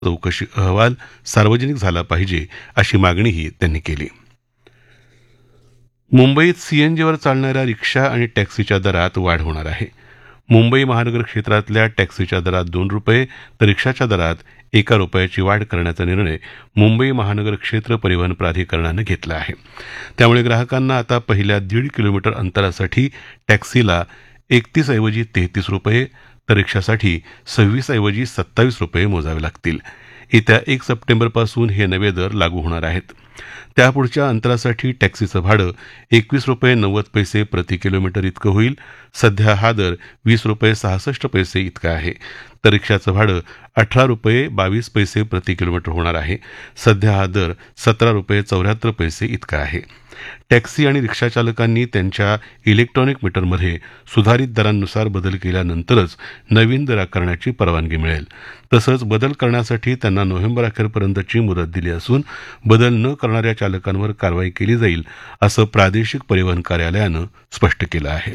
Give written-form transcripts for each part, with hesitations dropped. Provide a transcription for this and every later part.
चौकशी अहवाल सार्वजनिक झाला पाहिजे अशी मागणीही त्यांनी केली. मुंबईत सीएनजीवर चालणाऱ्या रिक्षा आणि टॅक्सीच्या दरात वाढ होणार आहे. मुंबई महानगर क्षेत्रातल्या टॅक्सीच्या दरात 2 रुपये तर रिक्षाच्या दरात 1 रुपयाची वाढ करण्याचा निर्णय मुंबई महानगर क्षेत्र परिवहन प्राधिकरणानं घेतला आहे. त्यामुळे ग्राहकांना आता पहिल्या 1.5 किलोमीटर अंतरासाठी टॅक्सीला 31 ऐवजी 33 रुपये तर रिक्षासाठी 26 ऐवजी 27 रुपये मोजावे लागतील. येत्या 1 सप्टेंबरपासून हे नवे दर लागू होणार आहेत. त्यापुढच्या अंतरासाठी टॅक्सीचं भाडं 21 रुपये 90 पैसे प्रति किलोमीटर इतकं होईल. सध्या हा दर 20 रुपये 66 पैसे इतका आहे. तर रिक्षाचं भाडं 18 रुपये 22 पैसे प्रति किलोमीटर होणार आहे. सध्या हा दर 17 रुपये 74 पैसे इतका आहे. टॅक्सी आणि रिक्षा चालकांनी त्यांच्या इलेक्ट्रॉनिक मीटरमध्ये सुधारित दरांनुसार बदल केल्यानंतरच नवीन दर आकारण्याची परवानगी मिळेल. तसंच बदल करण्यासाठी त्यांना नोव्हेंबर अखेरपर्यंतची मुदत दिली असून बदल न करणाऱ्या चालकांवर कारवाई केली जाईल असं प्रादेशिक परिवहन कार्यालयानं स्पष्ट केलं आहे.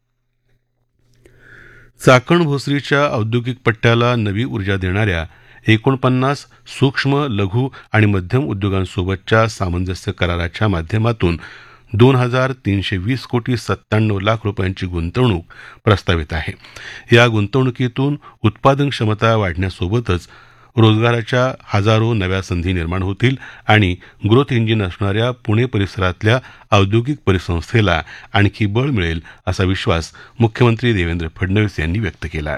चाकण भोसरीच्या औद्योगिक पट्ट्याला नवी ऊर्जा देणाऱ्या 49 सूक्ष्म लघु आणि मध्यम उद्योगांसोबतच्या सामंजस्य कराराच्या माध्यमातून 2,320 कोटी 97 लाख रुपयांची गुंतवणूक प्रस्तावित आहे. या गुंतवणुकीतून उत्पादन क्षमता वाढण्यासोबतच रोजगाराच्या हजारो नव्या संधी निर्माण होतील आणि ग्रोथ इंजिन असणाऱ्या पुणे परिसरातल्या औद्योगिक परिसंस्थेला आणखी बळ मिळेल असा विश्वास मुख्यमंत्री देवेंद्र फडणवीस यांनी व्यक्त केला.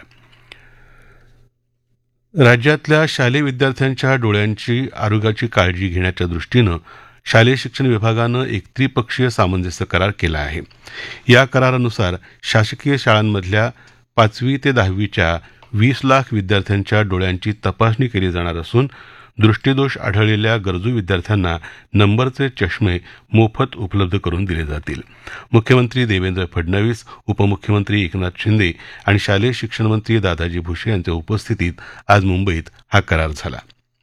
राज्यातल्या शालेय विद्यार्थ्यांच्या डोळ्यांची आरोग्याची काळजी घेण्याच्या दृष्टीनं शालेय शिक्षण विभागानं एक त्रिपक्षीय सामंजस्य करार केला आहे. या करारानुसार शासकीय शाळांमधल्या 5वी ते 10वीच्या 20 लाख विद्यार्थ्यांच्या डोळ्यांची तपासणी केली जाणार असून दृष्टीदोष आढळलेल्या गरजू विद्यार्थ्यांना नंबरचे चष्मे मोफत उपलब्ध करून दिले जातील. मुख्यमंत्री देवेंद्र फडणवीस, उपमुख्यमंत्री एकनाथ शिंदे आणि शालेय शिक्षण मंत्री दादाजी भुसे यांच्या उपस्थितीत आज मुंबईत हा करार झाला.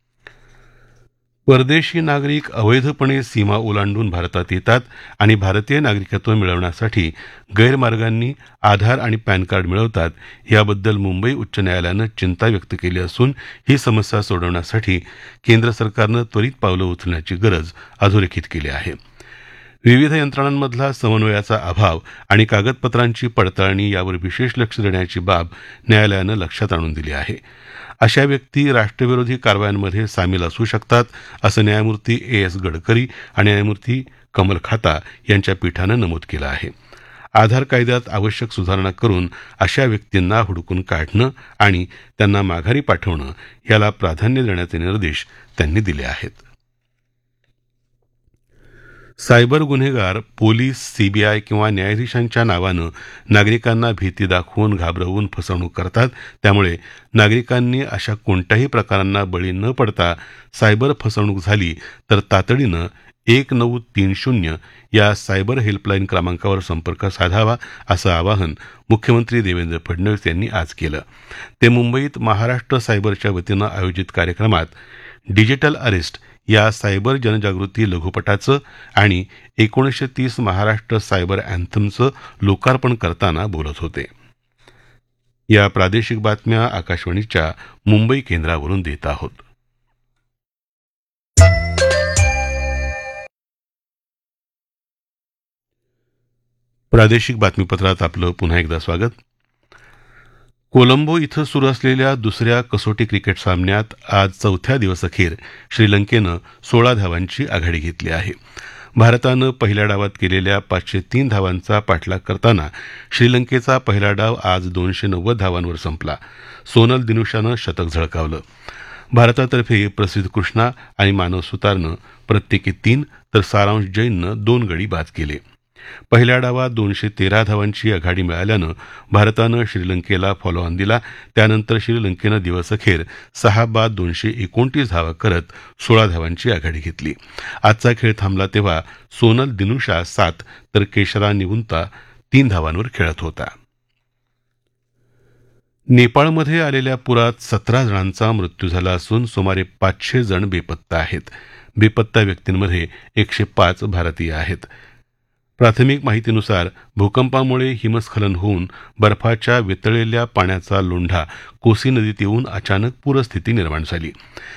परदेशी नागरिक अवैधपणे सीमा ओलांडून भारतात येतात आणि भारतीय नागरिकत्व मिळवण्यासाठी गैरमार्गांनी आधार आणि पॅन कार्ड मिळवतात याबद्दल मुंबई उच्च न्यायालयानं चिंता व्यक्त केली असून ही समस्या सोडवण्यासाठी केंद्र सरकारनं त्वरित पावलं उचलण्याची गरज अधोरेखित केली आहे. विविध यंत्रणांमधला समन्वयाचा अभाव आणि कागदपत्रांची पडताळणी यावर विशेष लक्ष देण्याची बाब न्यायालयानं लक्षात आणून दिली आहे. अशा व्यक्ती राष्ट्रविरोधी कारवायांमध्ये सामील असू शकतात असं न्यायमूर्ती एस गडकरी आणि न्यायमूर्ती कमल खाता यांच्या पीठानं नमूद केलं आहे. आधार कायद्यात आवश्यक सुधारणा करून अशा व्यक्तींना हुडकून काढणं आणि त्यांना माघारी पाठवणं याला प्राधान्य देण्याचे निर्देश त्यांनी दिले आहेत. सायबर गुन्हेगार पोलीस, सीबीआय किंवा न्यायाधीशांच्या नावानं नागरिकांना भीती दाखवून घाबरवून फसवणूक करतात. त्यामुळे नागरिकांनी अशा कोणत्याही प्रकारांना बळी न पडता सायबर फसवणूक झाली तर तातडीनं 1930 या सायबर हेल्पलाईन क्रमांकावर संपर्क साधावा असं आवाहन मुख्यमंत्री देवेंद्र फडणवीस यांनी आज केलं. ते मुंबईत महाराष्ट्र सायबरच्या वतीनं आयोजित कार्यक्रमात डिजिटल अरेस्ट या सायबर जनजागृती लघुपटाचं आणि 1930 महाराष्ट्र सायबर अँथमचं लोकार्पण करताना बोलत होते. या प्रादेशिक बातम्या आकाशवाणीच्या मुंबई केंद्रावरून देत आहोत. प्रादेशिक बातमीपत्रात आपलं पुन्हा एकदा स्वागत. कोलंबो इथं सुरू असलेल्या दुसऱ्या कसोटी क्रिकेट सामन्यात आज चौथ्या दिवसअखेर श्रीलंकेनं 16 धावांची आघाडी घेतली आहे. भारतानं पहिल्या डावात केलेल्या 503 धावांचा पाठलाग करताना श्रीलंकेचा पहिला डाव आज 290 धावांवर संपला. सोनल दिनुशानं शतक झळकावलं. भारतातर्फे प्रसिद्ध कृष्णा आणि मानव सुतारनं प्रत्येकी 3 तर सारांश जैननं 2 गडी बाद केले. पहिल्या डावात 213 धावांची आघाडी मिळाल्यानं भारतानं श्रीलंकेला फॉलो ऑन दिला. त्यानंतर श्रीलंकेनं दिवसअखेर 6 बाद 229 धावा करत 16 धावांची आघाडी घेतली. आजचा खेळ थांबला तेव्हा सोनल दिनुशा 7 तर केशरा निवुंता 3 धावांवर खेळत होता. नेपाळमध्ये आलेल्या पुरात 17 जणांचा मृत्यू झाला असून सुमारे 500 जण बेपत्ता आहेत. बेपत्ता व्यक्तींमध्ये 105 भारतीय आहेत. प्राथमिक माहितीनुसार भूकंपामुळे हिमस्खलन होऊन बर्फाच्या वितळलेल्या पाण्याचा लोंढा कोसी नदीत येऊन अचानक पूरस्थिती निर्माण झाली.